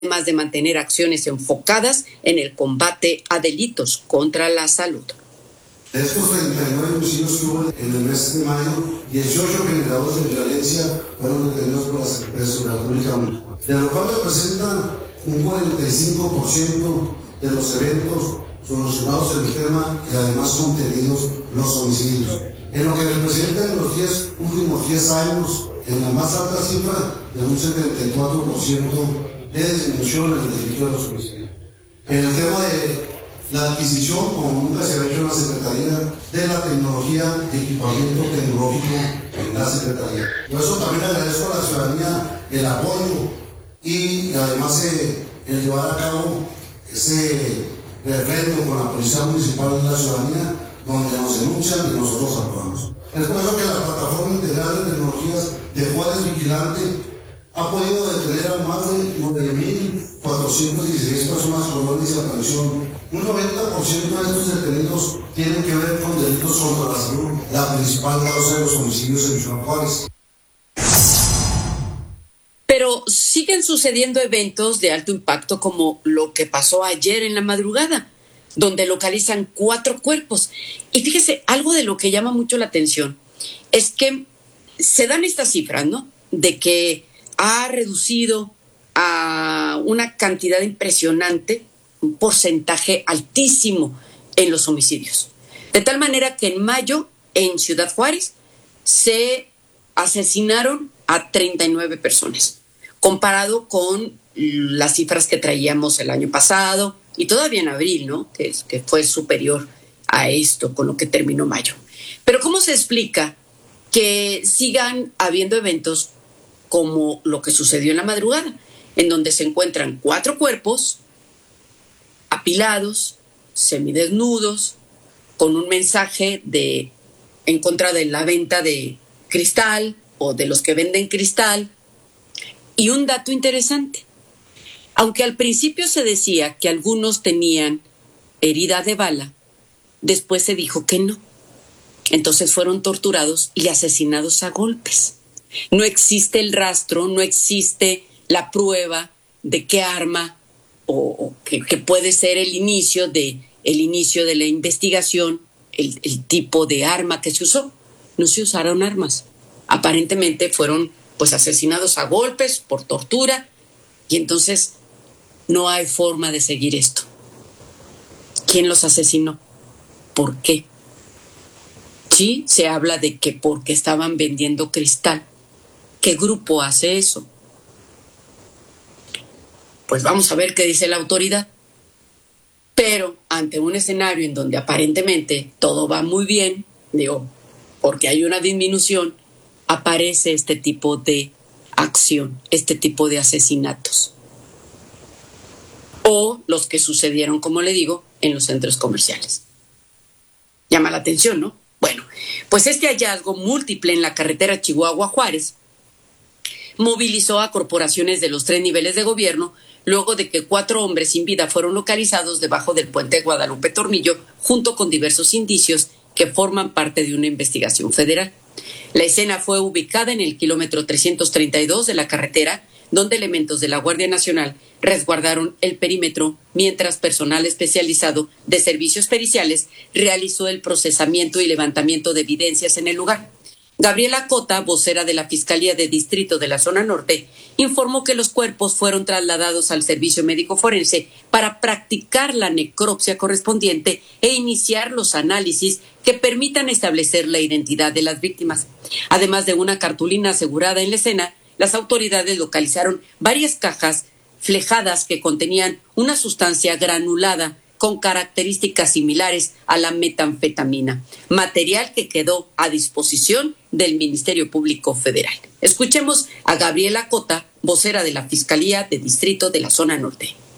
además de mantener acciones enfocadas en el combate a delitos contra la salud. De estos 39 homicidios que hubo en el mes de mayo, 18 generadores de violencia fueron detenidos por las empresas de la República Dominicana, de lo cual representan un 45% de los eventos solucionados en el tema y además contenidos los homicidios. En lo que representa en los últimos 10 años, en la más alta cifra de un 74% de disminución en el delito de los homicidios. En el tema de la adquisición, como nunca se había hecho en la Secretaría, de la tecnología, de equipamiento tecnológico en la Secretaría. Por eso también agradezco a la ciudadanía el apoyo y además el llevar a cabo ese referendo con la Policía Municipal de la Ciudadanía, donde nos denuncian y nosotros actuamos. Es por eso que la Plataforma Integral de Tecnologías de Juárez Vigilante ha podido detener a más de 9.416 personas con orden de desaparición. Un 90% de estos detenidos tienen que ver con delitos contra la salud, la principal causa de los homicidios en Ciudad Juárez. Pero siguen sucediendo eventos de alto impacto como lo que pasó ayer en la madrugada, donde localizan 4 cuerpos. Y fíjese, algo de lo que llama mucho la atención es que se dan estas cifras, ¿no? De que ha reducido a una cantidad impresionante, un porcentaje altísimo en los homicidios. De tal manera que en mayo, en Ciudad Juárez, se asesinaron a 39 personas, comparado con las cifras que traíamos el año pasado y todavía en abril, ¿no? Que fue superior a esto con lo que terminó mayo. Pero ¿cómo se explica que sigan habiendo eventos como lo que sucedió en la madrugada, en donde se encuentran 4 cuerpos apilados, semidesnudos, con un mensaje en contra de la venta de cristal o de los que venden cristal? Y un dato interesante, aunque al principio se decía que algunos tenían herida de bala, después se dijo que no. Entonces fueron torturados y asesinados a golpes. No existe el rastro, no existe la prueba de qué arma o que puede ser el inicio de la investigación, el tipo de arma que se usó. No se usaron armas. Aparentemente fueron pues asesinados a golpes por tortura y entonces no hay forma de seguir esto. ¿Quién los asesinó? ¿Por qué? Sí, se habla de que porque estaban vendiendo cristal. ¿Qué grupo hace eso? Pues vamos a ver qué dice la autoridad. Pero ante un escenario en donde aparentemente todo va muy bien, porque hay una disminución, aparece este tipo de acción, este tipo de asesinatos. O los que sucedieron, como le digo, en los centros comerciales. Llama la atención, ¿no? Bueno, pues este hallazgo múltiple en la carretera Chihuahua-Juárez movilizó a corporaciones de los 3 niveles de gobierno luego de que 4 hombres sin vida fueron localizados debajo del puente Guadalupe Tornillo junto con diversos indicios que forman parte de una investigación federal. La escena fue ubicada en el kilómetro 332 de la carretera, donde elementos de la Guardia Nacional resguardaron el perímetro mientras personal especializado de servicios periciales realizó el procesamiento y levantamiento de evidencias en el lugar. Gabriela Cota, vocera de la Fiscalía de Distrito de la Zona Norte, informó que los cuerpos fueron trasladados al Servicio Médico Forense para practicar la necropsia correspondiente e iniciar los análisis que permitan establecer la identidad de las víctimas. Además de una cartulina asegurada en la escena, las autoridades localizaron varias cajas flejadas que contenían una sustancia granulada con características similares a la metanfetamina, material que quedó a disposición del Ministerio Público Federal. Escuchemos a Gabriela Cota, vocera de la Fiscalía de Distrito de la Zona Norte.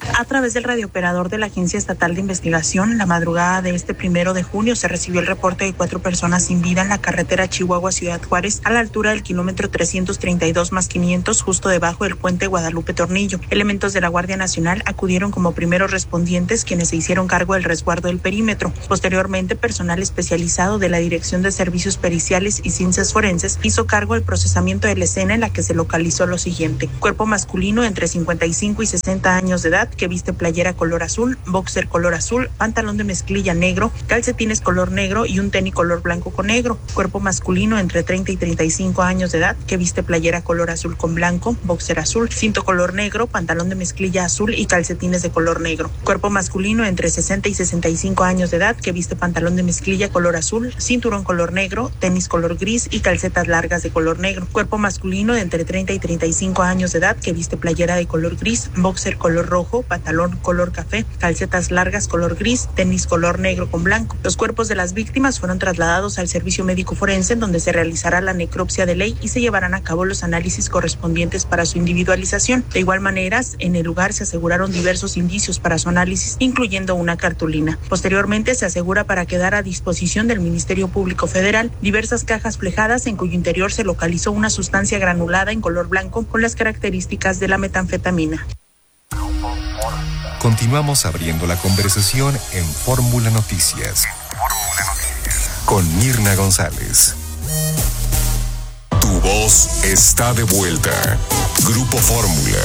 A través del radiooperador de la Agencia Estatal de Investigación, la madrugada de este 1 de junio se recibió el reporte de 4 personas sin vida en la carretera Chihuahua-Ciudad Juárez, a la altura del kilómetro 332+500, justo debajo del puente Guadalupe Tornillo. Elementos de la Guardia Nacional acudieron como primeros respondientes, quienes se hicieron cargo del resguardo del perímetro. Posteriormente, personal especializado de la Dirección de Servicios Periciales y Ciencias Forenses hizo cargo del procesamiento de la escena, en la que se localizó lo siguiente: cuerpo masculino entre 55 y 60 años de edad, que viste playera color azul, boxer color azul, pantalón de mezclilla negro, calcetines color negro y un tenis color blanco con negro. Cuerpo masculino entre 30 y 35 años de edad, que viste playera color azul con blanco, boxer azul, cinto color negro, pantalón de mezclilla azul y calcetines de color negro. Cuerpo masculino entre 60 y 65 años de edad, que viste pantalón de mezclilla color azul, cinturón color negro, tenis color gris y calcetas largas de color negro. Cuerpo masculino de entre 30 y 35 años de edad, que viste playera de color gris, boxer color rojo, pantalón color café, calcetas largas color gris, tenis color negro con blanco. Los cuerpos de las víctimas fueron trasladados al servicio médico forense, en donde se realizará la necropsia de ley y se llevarán a cabo los análisis correspondientes para su individualización. De igual manera, en el lugar se aseguraron diversos indicios para su análisis, incluyendo una cartulina. Posteriormente, se asegura para quedar a disposición del Ministerio Público Federal diversas cajas flejadas, en cuyo interior se localizó una sustancia granulada en color blanco con las características de la metanfetamina. Continuamos abriendo la conversación en Fórmula Noticias con Mirna González. Tu voz está de vuelta. Grupo Fórmula.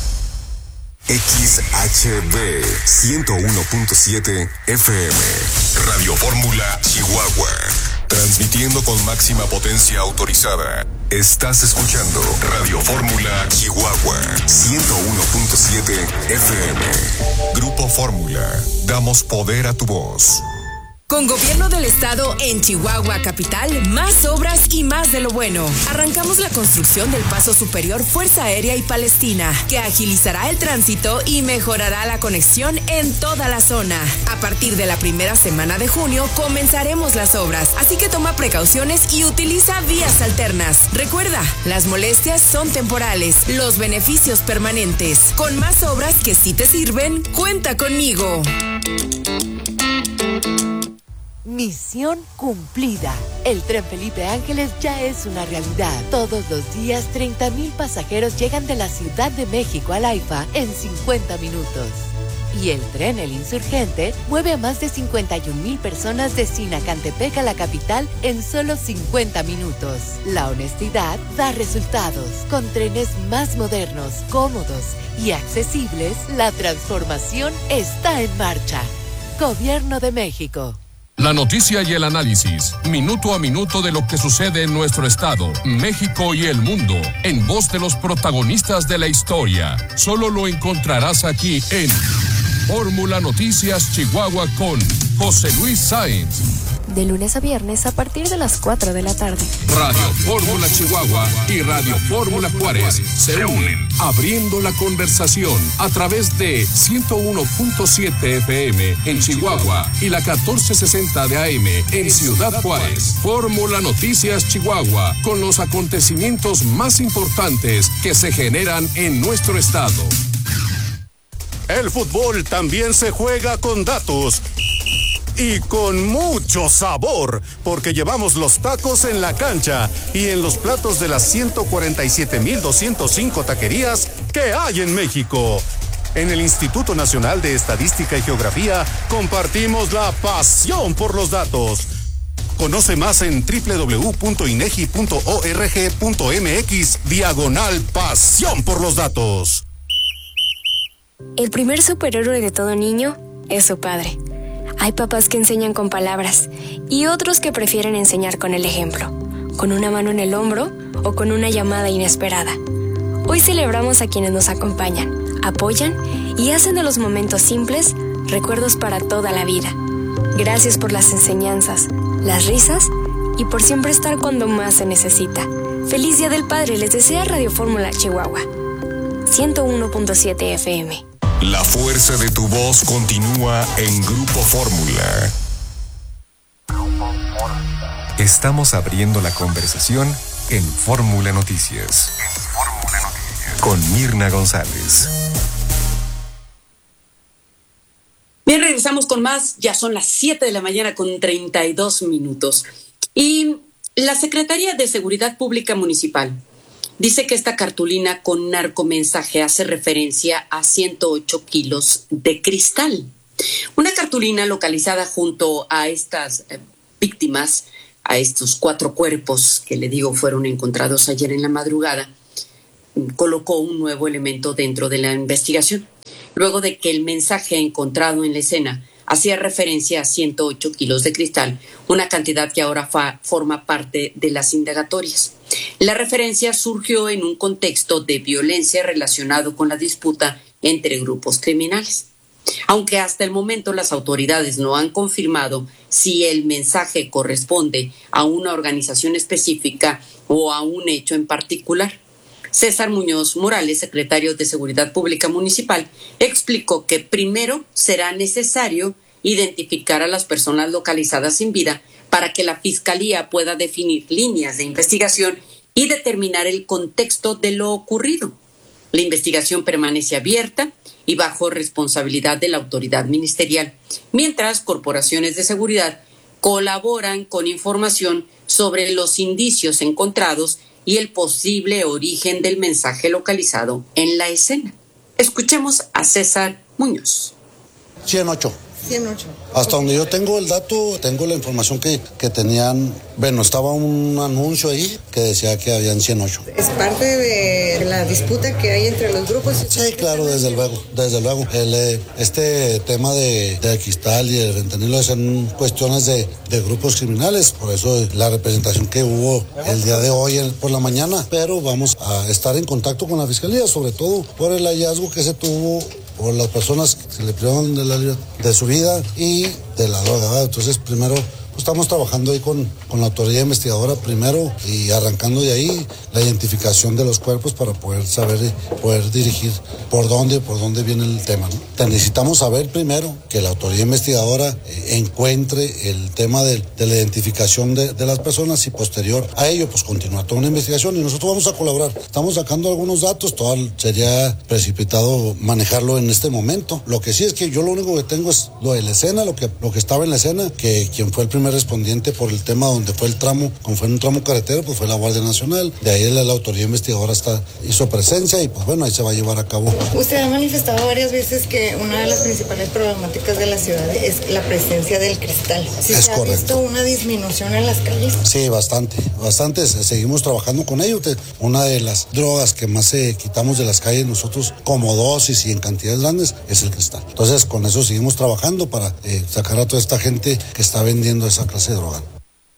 XHB 101.7 FM. Radio Fórmula Chihuahua. Transmitiendo con máxima potencia autorizada. Estás escuchando Radio Fórmula Chihuahua 101.7 FM. Grupo Fórmula. Damos poder a tu voz. Con Gobierno del Estado en Chihuahua Capital, más obras y más de lo bueno. Arrancamos la construcción del Paso Superior Fuerza Aérea y Palestina, que agilizará el tránsito y mejorará la conexión en toda la zona. A partir de la primera semana de junio comenzaremos las obras, así que toma precauciones y utiliza vías alternas. Recuerda, las molestias son temporales, los beneficios permanentes. Con más obras que sí te sirven, cuenta conmigo. Misión cumplida. El Tren Felipe Ángeles ya es una realidad. Todos los días, 30,000 pasajeros llegan de la Ciudad de México al AIFA en 50 minutos. Y el tren El Insurgente mueve a más de 51,000 personas de Sinacantepec a la capital en solo 50 minutos. La honestidad da resultados. Con trenes más modernos, cómodos y accesibles, la transformación está en marcha. Gobierno de México. La noticia y el análisis, minuto a minuto de lo que sucede en nuestro estado, México y el mundo, en voz de los protagonistas de la historia. Solo lo encontrarás aquí en Fórmula Noticias Chihuahua con José Luis Sáenz. De lunes a viernes a partir de las 4 de la tarde. Radio Fórmula Chihuahua y Radio Fórmula Juárez se unen, abriendo la conversación a través de 101.7 FM en Chihuahua y la 1460 de AM en Ciudad Juárez. Fórmula Noticias Chihuahua, con los acontecimientos más importantes que se generan en nuestro estado. El fútbol también se juega con datos. Y con mucho sabor, porque llevamos los tacos en la cancha y en los platos de las 147,205 taquerías que hay en México. En el Instituto Nacional de Estadística y Geografía compartimos la pasión por los datos. Conoce más en www.inegi.org.mx/pasión por los datos. El primer superhéroe de todo niño es su padre. Hay papás que enseñan con palabras y otros que prefieren enseñar con el ejemplo, con una mano en el hombro o con una llamada inesperada. Hoy celebramos a quienes nos acompañan, apoyan y hacen de los momentos simples recuerdos para toda la vida. Gracias por las enseñanzas, las risas y por siempre estar cuando más se necesita. Feliz Día del Padre les desea Radio Fórmula Chihuahua 101.7 FM. La fuerza de tu voz continúa en Grupo Fórmula. Estamos abriendo la conversación en Fórmula Noticias. Con Mirna González. regresamos con más. Ya son las 7 de la mañana con 32 minutos. Y la Secretaría de Seguridad Pública Municipal dice que esta cartulina con narcomensaje hace referencia a 108 kilos de cristal. Una cartulina localizada junto a estas víctimas, a estos 4 cuerpos que le digo fueron encontrados ayer en la madrugada, colocó un nuevo elemento dentro de la investigación, luego de que el mensaje encontrado en la escena hacía referencia a 108 kilos de cristal, una cantidad que ahora forma parte de las indagatorias. La referencia surgió en un contexto de violencia relacionado con la disputa entre grupos criminales. Aunque hasta el momento las autoridades no han confirmado si el mensaje corresponde a una organización específica o a un hecho en particular. César Muñoz Morales, secretario de Seguridad Pública Municipal, explicó que primero será necesario identificar a las personas localizadas sin vida para que la Fiscalía pueda definir líneas de investigación y determinar el contexto de lo ocurrido. La investigación permanece abierta y bajo responsabilidad de la autoridad ministerial, mientras corporaciones de seguridad colaboran con información sobre los indicios encontrados y el posible origen del mensaje localizado en la escena. Escuchemos a César Muñoz. 108. 108. Hasta donde yo tengo el dato, tengo la información que tenían. Bueno, estaba un anuncio ahí que decía que habían 108. ¿Es parte de la disputa que hay entre los grupos? Sí, claro, desde luego. Este tema de cristal y el fentanilo son cuestiones de grupos criminales, por eso la representación que hubo el día de hoy por la mañana, pero vamos a estar en contacto con la Fiscalía, sobre todo por el hallazgo que se tuvo por las personas que se le privaron de su vida y de la droga, ¿verdad? Entonces, primero, estamos trabajando ahí con la autoridad investigadora primero y arrancando de ahí la identificación de los cuerpos para poder saber y poder dirigir por dónde viene el tema, ¿no? Necesitamos saber primero que la autoridad investigadora encuentre el tema de la identificación de las personas y posterior a ello pues continuar toda una investigación y nosotros vamos a colaborar. Estamos sacando algunos datos, todo sería precipitado manejarlo en este momento. Lo que sí es que yo lo único que tengo es lo de la escena, lo que estaba en la escena, que quien fue el primer respondiente por el tema donde fue el tramo, como fue en un tramo carretero, pues fue la Guardia Nacional. De ahí la autoridad investigadora hizo presencia y pues bueno, ahí se va a llevar a cabo. Usted ha manifestado varias veces que una de las principales problemáticas de la ciudad es la presencia del cristal. ¿Sí es se correcto. ha visto una disminución en las calles? Sí, bastante. Seguimos trabajando con ello. Una de las drogas que más quitamos de las calles nosotros como dosis y en cantidades grandes es el cristal. Entonces con eso seguimos trabajando para sacar a toda esta gente que está vendiendo esa clase de droga.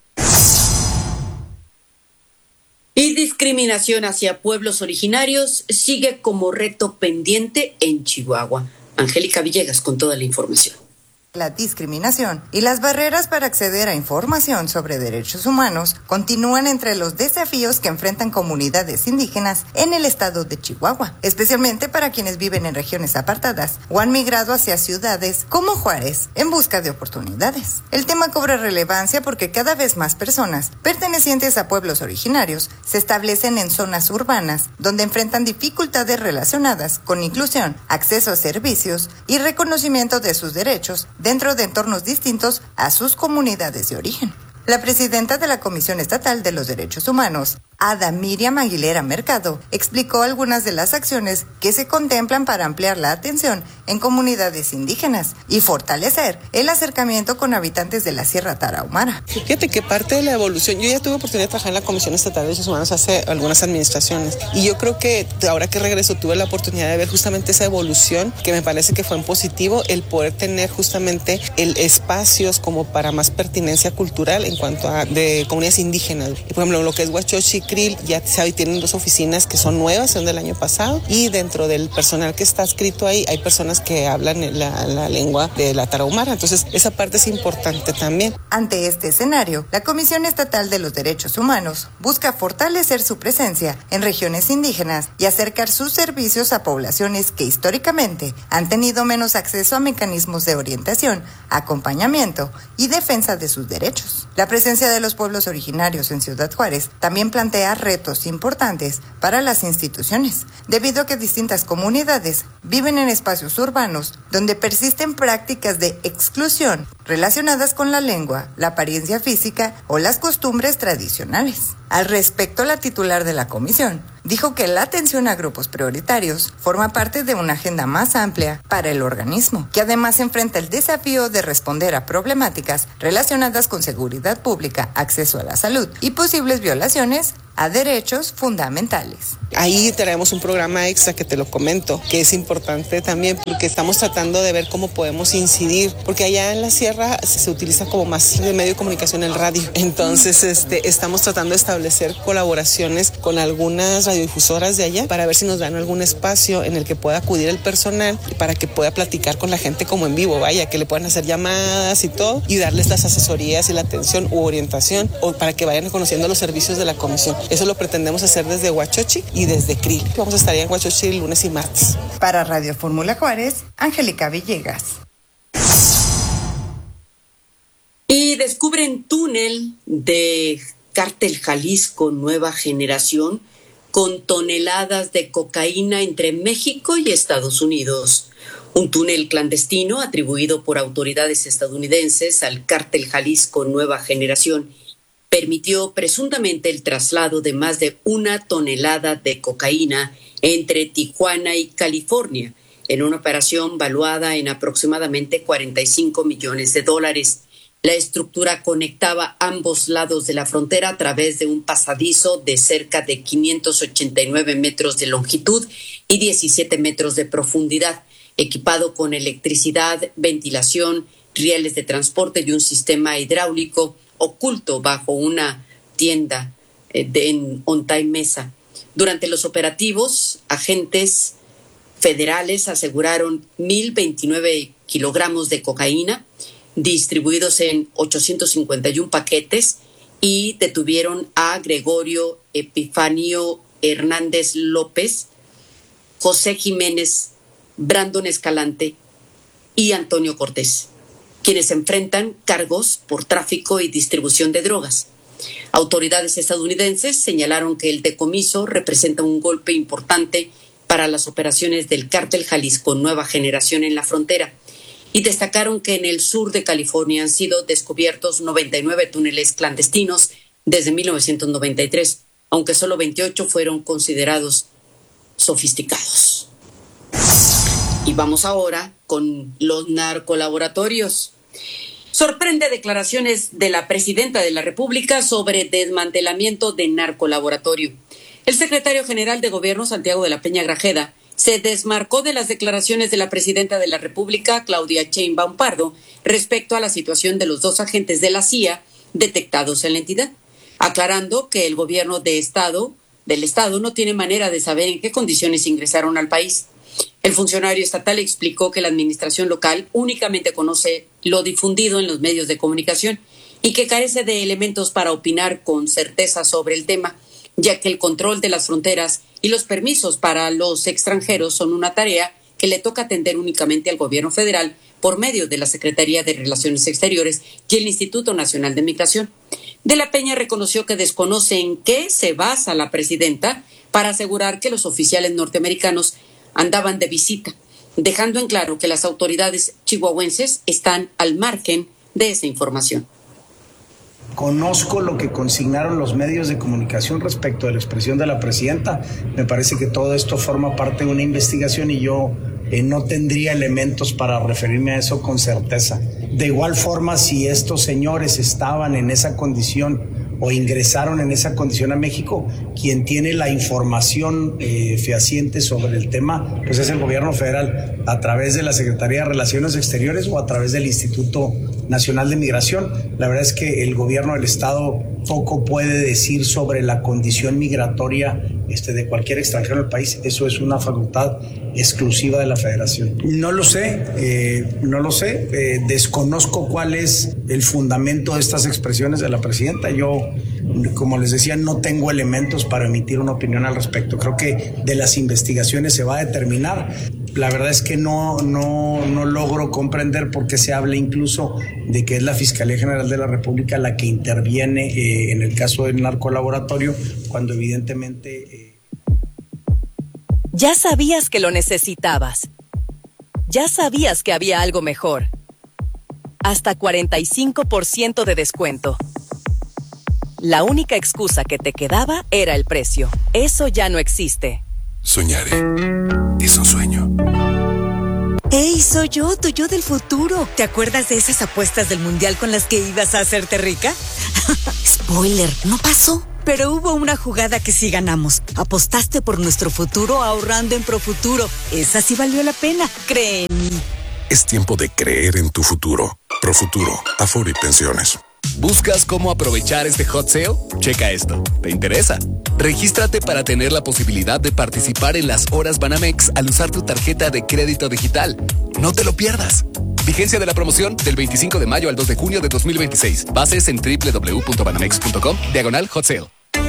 Y discriminación hacia pueblos originarios sigue como reto pendiente en Chihuahua. Angélica Villegas con toda la información. La discriminación y las barreras para acceder a información sobre derechos humanos continúan entre los desafíos que enfrentan comunidades indígenas en el estado de Chihuahua, especialmente para quienes viven en regiones apartadas o han migrado hacia ciudades como Juárez en busca de oportunidades. El tema cobra relevancia porque cada vez más personas pertenecientes a pueblos originarios se establecen en zonas urbanas donde enfrentan dificultades relacionadas con inclusión, acceso a servicios y reconocimiento de sus derechos dentro de entornos distintos a sus comunidades de origen. La presidenta de la Comisión Estatal de los Derechos Humanos, Ada Miriam Aguilera Mercado, explicó algunas de las acciones que se contemplan para ampliar la atención en comunidades indígenas y fortalecer el acercamiento con habitantes de la Sierra Tarahumara. Fíjate que parte de la evolución, yo ya tuve oportunidad de trabajar en la Comisión Estatal de Derechos Humanos hace algunas administraciones y yo creo que ahora que regreso tuve la oportunidad de ver justamente esa evolución que me parece que fue en positivo, el poder tener justamente espacios como para más pertinencia cultural en cuanto a de comunidades indígenas. Y por ejemplo, lo que es Huachochi, Krill, ya tienen 2 oficinas que son nuevas, son del año pasado, y dentro del personal que está adscrito ahí hay personas que hablan la lengua de la tarahumara, entonces esa parte es importante también. Ante este escenario, la Comisión Estatal de los Derechos Humanos busca fortalecer su presencia en regiones indígenas y acercar sus servicios a poblaciones que históricamente han tenido menos acceso a mecanismos de orientación, acompañamiento y defensa de sus derechos. La presencia de los pueblos originarios en Ciudad Juárez también plantea plantea retos importantes para las instituciones, debido a que distintas comunidades viven en espacios urbanos donde persisten prácticas de exclusión relacionadas con la lengua, la apariencia física o las costumbres tradicionales. Al respecto, la titular de la comisión dijo que la atención a grupos prioritarios forma parte de una agenda más amplia para el organismo, que además enfrenta el desafío de responder a problemáticas relacionadas con seguridad pública, acceso a la salud y posibles violaciones a derechos fundamentales. Ahí tenemos un programa extra que te lo comento, que es importante también porque estamos tratando de ver cómo podemos incidir, porque allá en la sierra se utiliza como más de medio de comunicación el radio. Entonces estamos tratando de establecer colaboraciones con algunas radiodifusoras de allá para ver si nos dan algún espacio en el que pueda acudir el personal para que pueda platicar con la gente como en vivo, vaya, que le puedan hacer llamadas y todo y darles las asesorías y la atención u orientación o para que vayan conociendo los servicios de la comisión. Eso lo pretendemos hacer desde Huachochi y desde CRIL. Vamos a estar en Huachochi lunes y martes. Para Radio Fórmula Juárez, Angélica Villegas. Y descubren túnel de Cártel Jalisco Nueva Generación con toneladas de cocaína entre México y Estados Unidos. Un túnel clandestino atribuido por autoridades estadounidenses al Cártel Jalisco Nueva Generación permitió presuntamente el traslado de más de 1 tonelada de cocaína entre Tijuana y California, en una operación valuada en aproximadamente $45 millones. La estructura conectaba ambos lados de la frontera a través de un pasadizo de cerca de 589 metros de longitud y 17 metros de profundidad, equipado con electricidad, ventilación, rieles de transporte y un sistema hidráulico oculto bajo una tienda en Ontay Mesa. Durante los operativos, agentes federales aseguraron 1,029 kilogramos de cocaína distribuidos en 851 paquetes y detuvieron a Gregorio Epifanio Hernández López, José Jiménez, Brandon Escalante y Antonio Cortés, quienes enfrentan cargos por tráfico y distribución de drogas. Autoridades estadounidenses señalaron que el decomiso representa un golpe importante para las operaciones del Cártel Jalisco Nueva Generación en la frontera y destacaron que en el sur de California han sido descubiertos 99 túneles clandestinos desde 1993, aunque solo 28 fueron considerados sofisticados. Y vamos ahora con los narcolaboratorios. Sorprende declaraciones de la presidenta de la República sobre desmantelamiento de narcolaboratorio. El secretario general de Gobierno, Santiago de la Peña Grajeda, se desmarcó de las declaraciones de la presidenta de la República, Claudia Sheinbaum Pardo, respecto a la situación de los 2 agentes de la CIA detectados en la entidad, aclarando que el gobierno del Estado no tiene manera de saber en qué condiciones ingresaron al país. El funcionario estatal explicó que la administración local únicamente conoce lo difundido en los medios de comunicación y que carece de elementos para opinar con certeza sobre el tema, ya que el control de las fronteras y los permisos para los extranjeros son una tarea que le toca atender únicamente al gobierno federal por medio de la Secretaría de Relaciones Exteriores y el Instituto Nacional de Migración. De la Peña reconoció que desconoce en qué se basa la presidenta para asegurar que los oficiales norteamericanos andaban de visita, dejando en claro que las autoridades chihuahuenses están al margen de esa información. Conozco lo que consignaron los medios de comunicación respecto de la expresión de la presidenta. Me parece que todo esto forma parte de una investigación y yo no tendría elementos para referirme a eso con certeza. De igual forma, si estos señores estaban en esa condición o ingresaron en esa condición a México, quien tiene la información fehaciente sobre el tema, pues es el gobierno federal, a través de la Secretaría de Relaciones Exteriores o a través del Instituto Nacional de Migración. La verdad es que el gobierno del Estado poco puede decir sobre la condición migratoria de cualquier extranjero en el país. Eso es una facultad exclusiva de la Federación. No lo sé. Desconozco cuál es el fundamento de estas expresiones de la presidenta. Yo, como les decía, no tengo elementos para emitir una opinión al respecto. Creo que de las investigaciones se va a determinar. La verdad es que no logro comprender por qué se habla incluso de que es la Fiscalía General de la República la que interviene en el caso del narcolaboratorio, cuando evidentemente... Ya sabías que lo necesitabas. Ya sabías que había algo mejor. Hasta 45% de descuento. La única excusa que te quedaba era el precio. Eso ya no existe. Soñaré. Es un sueño. ¡Ey, soy yo, tu yo del futuro! ¿Te acuerdas de esas apuestas del mundial con las que ibas a hacerte rica? Spoiler, no pasó. Pero hubo una jugada que sí ganamos. Apostaste por nuestro futuro ahorrando en Profuturo. Esa sí valió la pena, cree en mí. Es tiempo de creer en tu futuro. Profuturo, Afore y Pensiones. ¿Buscas cómo aprovechar este hot sale? Checa esto. ¿Te interesa? Regístrate para tener la posibilidad de participar en las horas Banamex al usar tu tarjeta de crédito digital. No te lo pierdas. Vigencia de la promoción del 25 de mayo al 2 de junio de 2026. Bases en www.banamex.com/hot sale.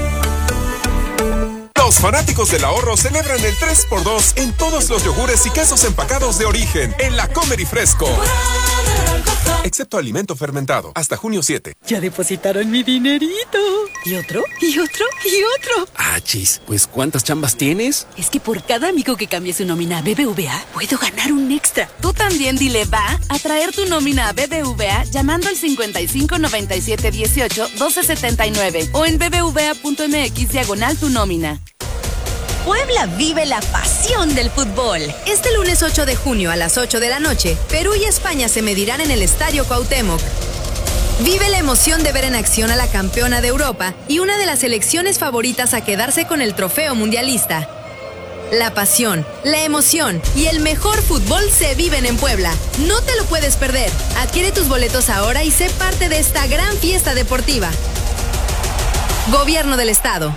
Los fanáticos del ahorro celebran el 3x2 en todos los yogures y quesos empacados de origen en La Comer y Fresco. Excepto alimento fermentado, hasta junio 7. Ya depositaron mi dinerito. ¿Y otro? ¿Y otro? ¿Y otro? Ah, chis, pues ¿cuántas chambas tienes? Es que por cada amigo que cambie su nómina a BBVA, puedo ganar un extra. Tú también dile va a traer tu nómina a BBVA llamando al 55 97 18 12 79 o en bbva.mx/tu nómina. Puebla vive la pasión del fútbol. Este lunes 8 de junio a las 8 de la noche, Perú y España se medirán en el Estadio Cuauhtémoc. Vive la emoción de ver en acción a la campeona de Europa y una de las selecciones favoritas a quedarse con el trofeo mundialista. La pasión, la emoción y el mejor fútbol se viven en Puebla. No te lo puedes perder. Adquiere tus boletos ahora y sé parte de esta gran fiesta deportiva. Gobierno del Estado.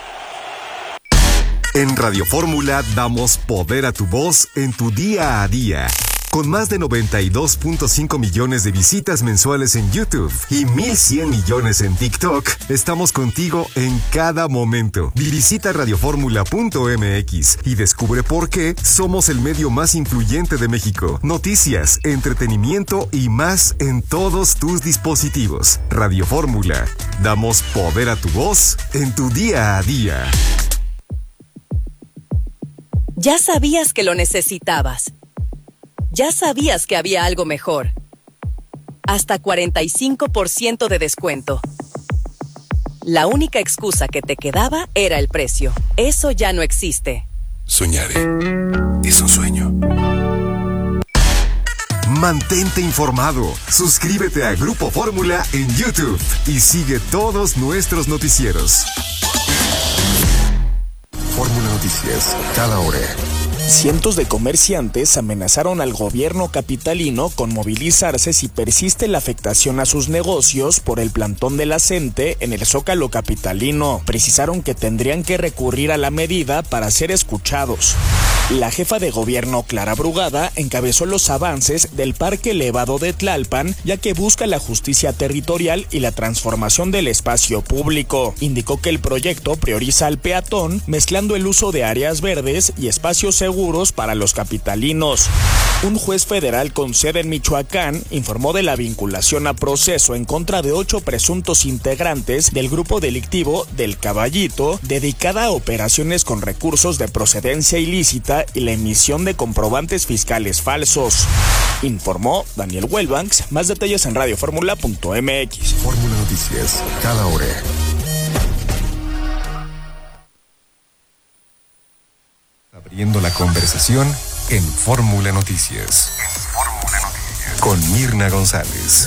En Radio Fórmula damos poder a tu voz en tu día a día. Con más de 92.5 millones de visitas mensuales en YouTube y 1,100 millones en TikTok, estamos contigo en cada momento. Visita radioformula.mx y descubre por qué somos el medio más influyente de México. Noticias, entretenimiento y más en todos tus dispositivos. Radio Fórmula. Damos poder a tu voz en tu día a día. Ya sabías que lo necesitabas. Ya sabías que había algo mejor. Hasta 45% de descuento. La única excusa que te quedaba era el precio. Eso ya no existe. Soñaré. Es un sueño. Mantente informado. Suscríbete a Grupo Fórmula en YouTube y sigue todos nuestros noticieros. Fórmula Noticias, cada hora. Cientos de comerciantes amenazaron al gobierno capitalino con movilizarse si persiste la afectación a sus negocios por el plantón de la CENTE en el Zócalo capitalino. Precisaron que tendrían que recurrir a la medida para ser escuchados. La jefa de gobierno, Clara Brugada, encabezó los avances del Parque Elevado de Tlalpan, ya que busca la justicia territorial y la transformación del espacio público. Indicó que el proyecto prioriza al peatón, mezclando el uso de áreas verdes y espacios seguros para los capitalinos. Un juez federal con sede en Michoacán informó de la vinculación a proceso en contra de 8 presuntos integrantes del grupo delictivo del Caballito, dedicada a operaciones con recursos de procedencia ilícita y la emisión de comprobantes fiscales falsos. Informó Daniel Welbanks. Más detalles en radioformula.mx. Fórmula Noticias, cada hora. Abriendo la conversación en Fórmula Noticias. Con Mirna González.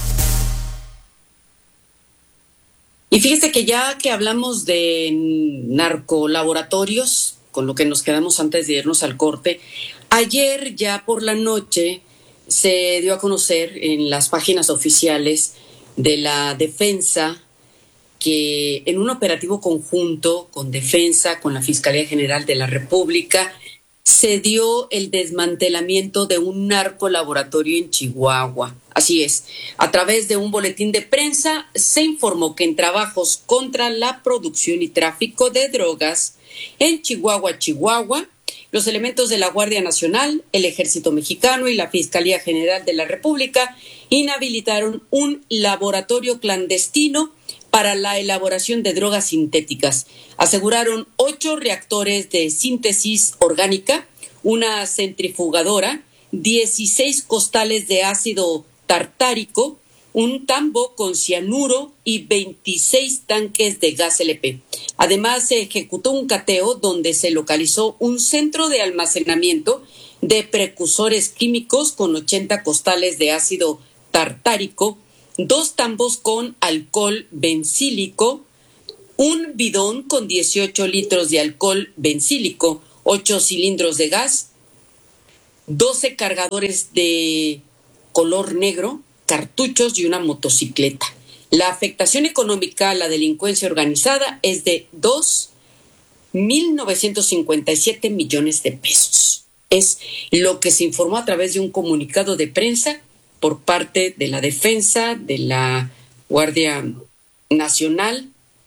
Y fíjese que ya que hablamos de narcolaboratorios, con lo que nos quedamos antes de irnos al corte, ayer ya por la noche se dio a conocer en las páginas oficiales de la defensa que en un operativo conjunto con Defensa, con la Fiscalía General de la República, se dio el desmantelamiento de un narcolaboratorio en Chihuahua. Así es, a través de un boletín de prensa se informó que en trabajos contra la producción y tráfico de drogas en Chihuahua, los elementos de la Guardia Nacional, el Ejército Mexicano y la Fiscalía General de la República inhabilitaron un laboratorio clandestino para la elaboración de drogas sintéticas. Aseguraron 8 reactores de síntesis orgánica, una centrifugadora, 16 costales de ácido tartárico, un tambo con cianuro y 26 tanques de gas LP. Además, se ejecutó un cateo donde se localizó un centro de almacenamiento de precursores químicos con 80 costales de ácido tartárico, 2 tambos con alcohol bencílico, un bidón con 18 litros de alcohol bencílico, 8 cilindros de gas, 12 cargadores de color negro, cartuchos y una motocicleta. La afectación económica a la delincuencia organizada es de 2.957 millones de pesos. Es lo que se informó a través de un comunicado de prensa por parte de la Defensa, de la Guardia Nacional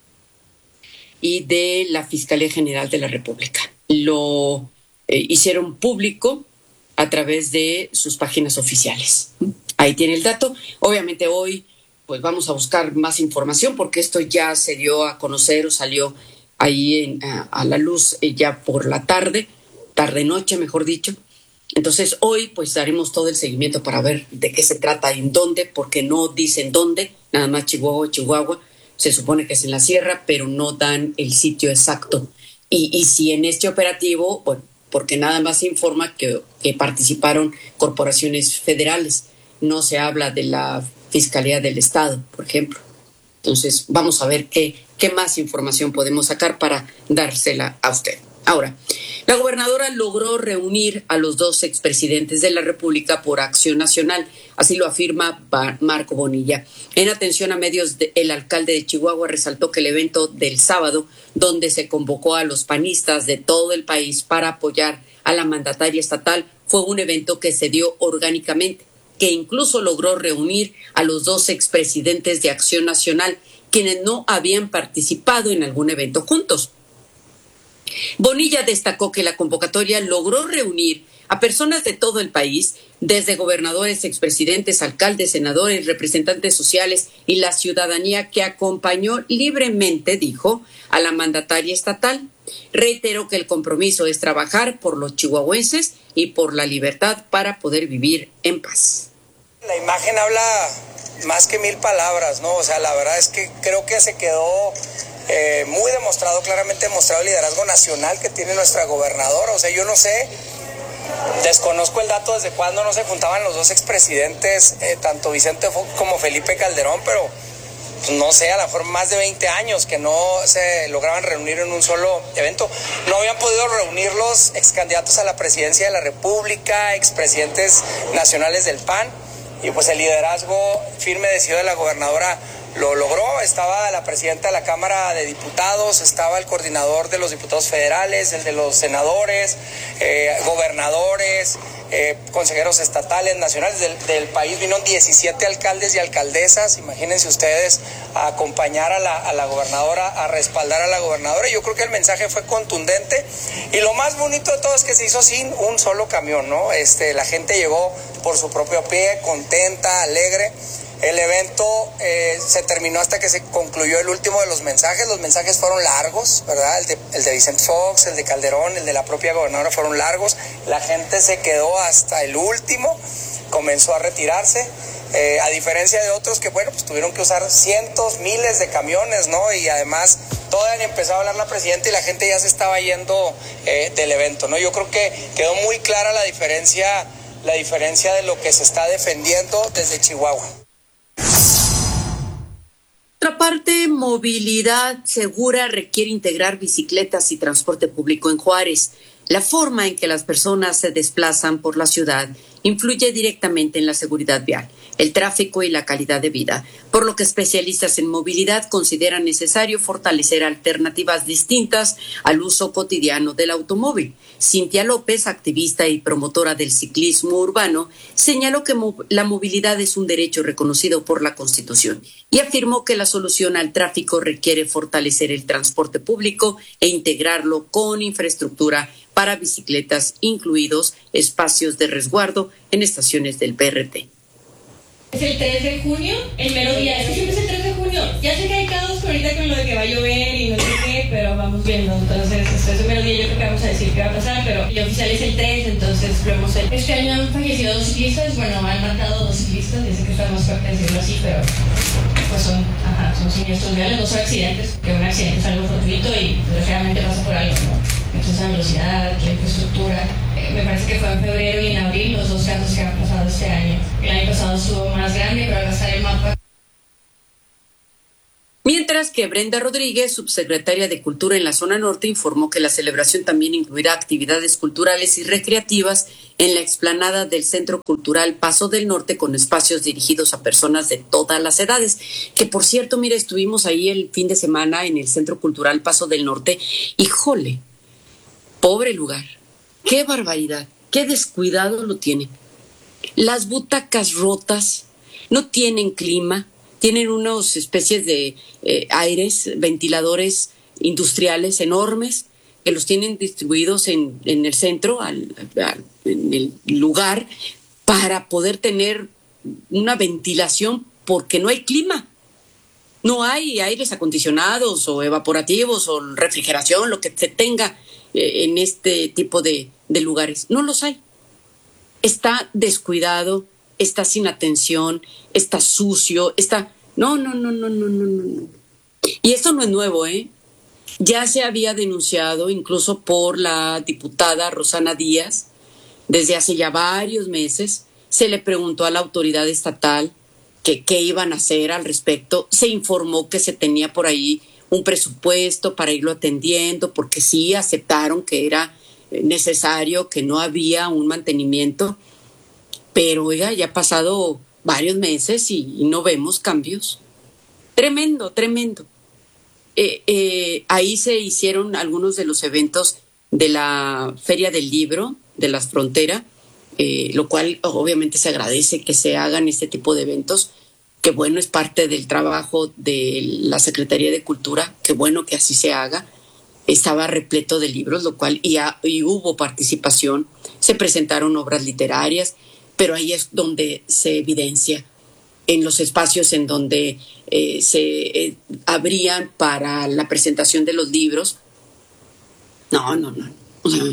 y de la Fiscalía General de la República. Lo hicieron público a través de sus páginas oficiales. Ahí tiene el dato. Obviamente hoy pues vamos a buscar más información porque esto ya se dio a conocer o salió ahí a la luz ya por la tarde-noche, mejor dicho. Entonces hoy pues daremos todo el seguimiento para ver de qué se trata, en dónde, porque no dicen dónde, nada más Chihuahua, se supone que es en la sierra, pero no dan el sitio exacto. Y si en este operativo, bueno, porque nada más se informa que participaron corporaciones federales, no se habla de la Fiscalía del Estado, por ejemplo. Entonces vamos a ver qué más información podemos sacar para dársela a usted. Ahora, la gobernadora logró reunir a los 2 expresidentes de la República por Acción Nacional, así lo afirma Marco Bonilla. En atención a medios, el alcalde de Chihuahua resaltó que el evento del sábado, donde se convocó a los panistas de todo el país para apoyar a la mandataria estatal, fue un evento que se dio orgánicamente, que incluso logró reunir a los 2 expresidentes de Acción Nacional, quienes no habían participado en algún evento juntos. Bonilla destacó que la convocatoria logró reunir a personas de todo el país, desde gobernadores, expresidentes, alcaldes, senadores, representantes sociales y la ciudadanía que acompañó libremente, dijo, a la mandataria estatal. Reiteró que el compromiso es trabajar por los chihuahuenses y por la libertad para poder vivir en paz. La imagen habla más que 1000 palabras, ¿no? O sea, la verdad es que creo que se quedó muy demostrado, claramente demostrado el liderazgo nacional que tiene nuestra gobernadora. O sea, yo no sé, desconozco el dato desde cuándo no se juntaban los 2 expresidentes, tanto Vicente Fox como Felipe Calderón, pero pues, no sé, a lo mejor más de 20 años que no se lograban reunir en un solo evento. No habían podido reunir los excandidatos a la presidencia de la República, expresidentes nacionales del PAN, y pues el liderazgo firme decidido de la gobernadora lo logró. Estaba la presidenta de la Cámara de Diputados, estaba el coordinador de los diputados federales, el de los senadores, gobernadores, consejeros estatales, nacionales del país. Vinieron 17 alcaldes y alcaldesas, imagínense ustedes, a acompañar a la gobernadora, a respaldar a la gobernadora. Yo creo que el mensaje fue contundente y lo más bonito de todo es que se hizo sin un solo camión, ¿no? La gente llegó por su propio pie, contenta, alegre. El evento se terminó hasta que se concluyó el último de los mensajes. Los mensajes fueron largos, ¿verdad? El de Vicente Fox, el de Calderón, el de la propia gobernadora fueron largos. La gente se quedó hasta el último, comenzó a retirarse. A diferencia de otros que, bueno, pues tuvieron que usar cientos, miles de camiones, ¿no? Y además todavía empezó a hablar la presidenta y la gente ya se estaba yendo del evento, ¿no? Yo creo que quedó muy clara la diferencia de lo que se está defendiendo desde Chihuahua. Por otra parte, movilidad segura requiere integrar bicicletas y transporte público en Juárez. La forma en que las personas se desplazan por la ciudad influye directamente en la seguridad vial, el tráfico y la calidad de vida, por lo que especialistas en movilidad consideran necesario fortalecer alternativas distintas al uso cotidiano del automóvil. Cintia López, activista y promotora del ciclismo urbano, señaló que la movilidad es un derecho reconocido por la Constitución y afirmó que la solución al tráfico requiere fortalecer el transporte público e integrarlo con infraestructura para bicicletas, incluidos espacios de resguardo en estaciones del BRT. Es el 3 de junio, el mero día. ¿Es que siempre es el 3 de junio? junio. Ya sé que hay caos ahorita con lo de que va a llover y no sé qué, pero vamos viendo. Entonces, este primer día yo creo que vamos a decir qué va a pasar, pero el oficial es el 3, entonces vemos el... Este año han fallecido 2 ciclistas, bueno, han matado 2 ciclistas, dice que está más fuerte decirlo así, pero pues son siniestros viales, no son accidentes, que un accidente es algo fortuito y desgraciadamente pasa por algo, ¿no? Exceso de velocidad, la infraestructura. Me parece que fue en febrero y en abril los 2 casos que han pasado este año. El año pasado estuvo más grande, pero al gastar el mapa. Mientras que Brenda Rodríguez, subsecretaria de Cultura en la zona norte, informó que la celebración también incluirá actividades culturales y recreativas en la explanada del Centro Cultural Paso del Norte, con espacios dirigidos a personas de todas las edades. Que por cierto, mira, estuvimos ahí el fin de semana en el Centro Cultural Paso del Norte. ¡Híjole! Pobre lugar. ¡Qué barbaridad! ¡Qué descuidado lo tienen! Las butacas rotas, no tienen clima. Tienen unas especies de aires, ventiladores industriales enormes que los tienen distribuidos en el centro, en el lugar, para poder tener una ventilación porque no hay clima. No hay aires acondicionados o evaporativos o refrigeración, lo que se tenga en este tipo de lugares. No los hay. Está descuidado, está sin atención, está sucio, está... No. Y esto no es nuevo, ¿eh? Ya se había denunciado incluso por la diputada Rosana Díaz desde hace ya varios meses. Se le preguntó a la autoridad estatal que qué iban a hacer al respecto. Se informó que se tenía por ahí un presupuesto para irlo atendiendo, porque sí aceptaron que era necesario, que no había un mantenimiento. Pero oiga, ya ha pasado varios meses y no vemos cambios. Tremendo. Ahí se hicieron algunos de los eventos de la Feria del Libro de las Fronteras, lo cual obviamente se agradece que se hagan este tipo de eventos, que bueno, es parte del trabajo de la Secretaría de Cultura, que bueno que así se haga. Estaba repleto de libros, lo cual y hubo participación, se presentaron obras literarias, pero ahí es donde se evidencia, en los espacios en donde se abrían para la presentación de los libros. No. O sea,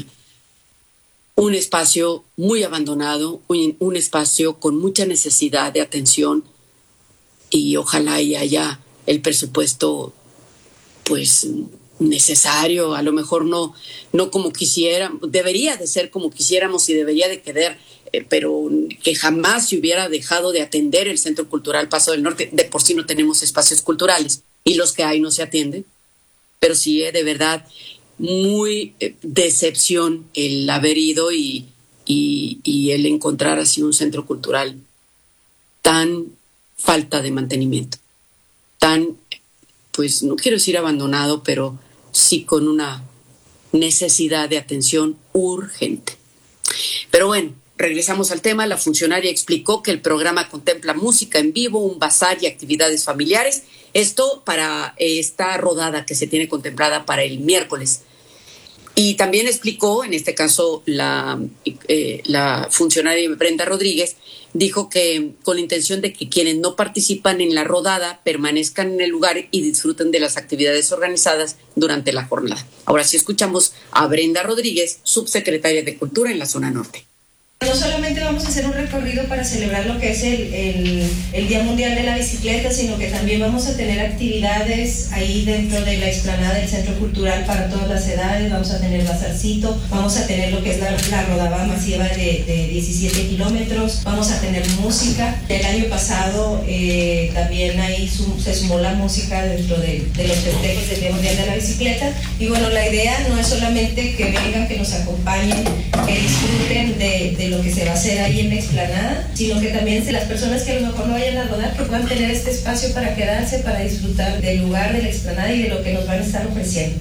un espacio muy abandonado, un espacio con mucha necesidad de atención, y ojalá y haya el presupuesto pues necesario, a lo mejor no como quisiéramos, debería de ser como quisiéramos y debería de quedar, pero que jamás se hubiera dejado de atender el Centro Cultural Paso del Norte. De por sí no tenemos espacios culturales y los que hay no se atienden, pero sí, de verdad, muy decepción el haber ido y el encontrar así un centro cultural tan falta de mantenimiento, tan, pues no quiero decir abandonado, pero sí con una necesidad de atención urgente. Pero bueno, regresamos al tema. La funcionaria explicó que el programa contempla música en vivo, un bazar y actividades familiares. Esto para esta rodada que se tiene contemplada para el miércoles. Y también explicó, en este caso la funcionaria Brenda Rodríguez, dijo que con la intención de que quienes no participan en la rodada permanezcan en el lugar y disfruten de las actividades organizadas durante la jornada. Ahora sí escuchamos a Brenda Rodríguez, subsecretaria de Cultura en la zona norte. No solamente vamos a hacer un recorrido para celebrar lo que es el Día Mundial de la Bicicleta, sino que también vamos a tener actividades ahí dentro de la explanada del Centro Cultural para todas las edades. Vamos a tener bazarcito, vamos a tener lo que es la rodada masiva de 17 kilómetros, vamos a tener música. El año pasado también ahí se sumó la música dentro de los festejos del Día Mundial de la Bicicleta. Y bueno, la idea no es solamente que vengan, que nos acompañen, que disfruten de lo que se va a hacer ahí en la explanada, sino que también las personas que a lo mejor no vayan a rodar, que puedan tener este espacio para quedarse, para disfrutar del lugar, de la explanada y de lo que nos van a estar ofreciendo.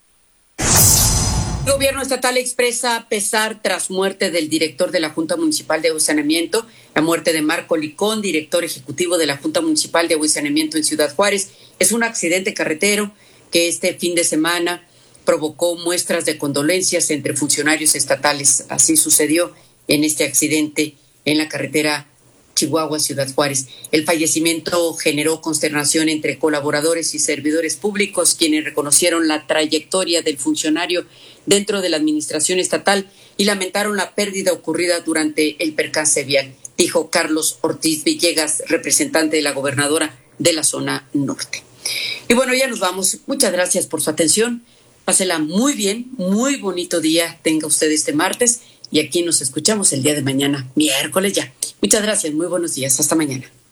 El gobierno estatal expresa pesar tras muerte del director de la Junta Municipal de Agua y Saneamiento, la muerte de Marco Licón, director ejecutivo de la Junta Municipal de Agua y Saneamiento en Ciudad Juárez. Es un accidente carretero que este fin de semana provocó muestras de condolencias entre funcionarios estatales. Así sucedió en este accidente en la carretera Chihuahua, Ciudad Juárez. El fallecimiento generó consternación entre colaboradores y servidores públicos, quienes reconocieron la trayectoria del funcionario dentro de la administración estatal y lamentaron la pérdida ocurrida durante el percance vial, dijo Carlos Ortiz Villegas, representante de la gobernadora de la zona norte. Y bueno, ya nos vamos. Muchas gracias por su atención. Pásela muy bien, muy bonito día tenga usted este martes y aquí nos escuchamos el día de mañana, miércoles ya. Muchas gracias, muy buenos días, hasta mañana.